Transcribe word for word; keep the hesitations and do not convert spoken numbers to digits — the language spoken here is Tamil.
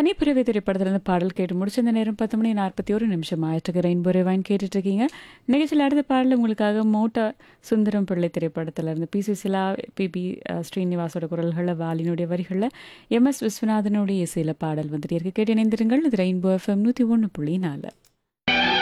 தனிப்பிறவி திரைப்படத்திலிருந்து பாடல் கேட்டு முடிச்ச இந்த நேரம் பத்து மணி நாற்பத்தி ஒரு நிமிஷம் ஆயிட்டு ரெயின்போ ரிவைன் கேட்டுட்டு இருக்கீங்க. நிகழ்ச்சியில் அடுத்த பாடல் உங்களுக்காக மோட்டா சுந்தரம் பிள்ளை திரைப்படத்திலிருந்து பி சுசிலா பி பி ஸ்ரீனிவாசோட குரல்களில் வாலினுடைய வரிகளில் எம் எஸ் விஸ்வநாதனுடைய இசையில் பாடல் வந்துட்டு இருக்கு. கேட்டு இணைந்திருங்கள். இது ரெயின்போ எஃப்எம் நூற்றி ஒன்று புள்ளி நாலு.